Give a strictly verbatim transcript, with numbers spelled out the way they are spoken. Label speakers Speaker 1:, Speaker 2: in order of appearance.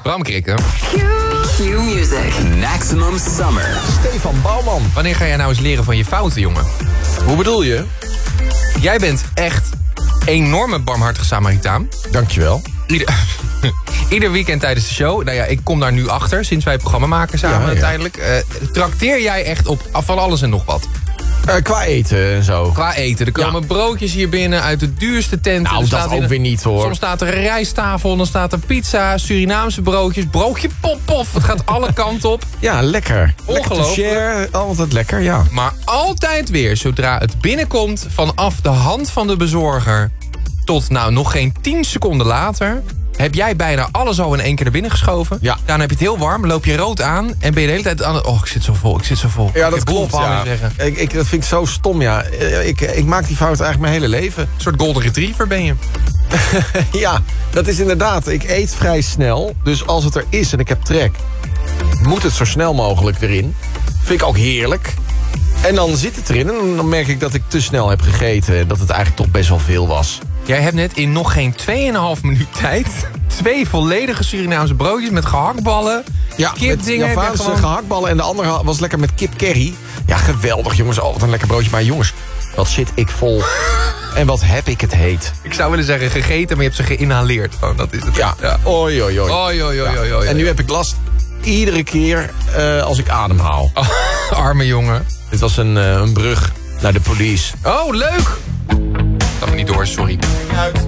Speaker 1: Bram Krikken.
Speaker 2: Q-Music. Maximum Summer.
Speaker 3: Stefan Bouwman.
Speaker 1: Wanneer ga jij nou eens leren van je fouten, jongen?
Speaker 3: Hoe bedoel je?
Speaker 1: Jij bent echt enorme barmhartige Samaritaan.
Speaker 3: Dankjewel.
Speaker 1: Ieder, ieder weekend tijdens de show, nou ja, ik kom daar nu achter, sinds wij het programma maken samen
Speaker 3: Ja, ja.
Speaker 1: uiteindelijk. Uh, trakteer jij echt op van alles en nog wat?
Speaker 3: Uh, qua eten en zo.
Speaker 1: Qua eten. Er komen
Speaker 3: Ja.
Speaker 1: broodjes hier binnen uit de duurste tenten.
Speaker 3: Nou,
Speaker 1: Er
Speaker 3: dat
Speaker 1: staat
Speaker 3: ook
Speaker 1: in-
Speaker 3: weer niet, hoor.
Speaker 1: Soms staat er een rijsttafel, dan staat er pizza, Surinaamse broodjes, broodje pop pof. Het gaat alle kanten op.
Speaker 3: Ja, lekker. Lekker te
Speaker 1: Ongelooflijk.
Speaker 3: share, altijd lekker, ja.
Speaker 1: Maar altijd weer, zodra het binnenkomt, vanaf de hand van de bezorger tot nou nog geen tien seconden later, heb jij bijna alles al in één keer naar binnen geschoven.
Speaker 3: Ja.
Speaker 1: Dan heb je het heel warm, loop je rood aan en ben je de hele tijd aan het... Oh, ik zit zo vol, ik zit zo vol.
Speaker 3: Ja,
Speaker 1: Ik
Speaker 3: dat
Speaker 1: heb
Speaker 3: klopt,
Speaker 1: boel
Speaker 3: ja.
Speaker 1: zeggen.
Speaker 3: Ik, ik, dat vind ik zo stom, ja. Ik, ik maak die fout eigenlijk mijn hele leven.
Speaker 1: Een soort golden retriever ben je.
Speaker 3: Ja, dat is inderdaad. Ik eet vrij snel. Dus als het er is en ik heb trek, moet het zo snel mogelijk erin. Vind ik ook heerlijk. En dan zit het erin en dan merk ik dat ik te snel heb gegeten. En dat het eigenlijk toch best wel veel was.
Speaker 1: Jij hebt net in nog geen twee en een half minuut tijd twee volledige Surinaamse broodjes met gehaktballen,
Speaker 3: Ja, met
Speaker 1: kipdingen. heb je
Speaker 3: Javaanse
Speaker 1: gewoon-
Speaker 3: gehaktballen. En de andere was lekker met kip curry. Ja, geweldig jongens. Oh, wat een lekker broodje. Maar jongens, wat zit ik vol. En wat heb ik het heet.
Speaker 1: Ik zou willen zeggen gegeten, maar je hebt ze geïnhaleerd. Gewoon, dat is het.
Speaker 3: Ja, oi, oi, oi.
Speaker 1: Oi, oi, oi,
Speaker 3: Ja.
Speaker 1: oi, oi.
Speaker 3: En nu heb ik last iedere keer uh, als ik ademhaal.
Speaker 1: Oh, arme jongen.
Speaker 3: Dit was een, uh, een brug naar de police.
Speaker 1: Oh, leuk! Dat me niet door, sorry.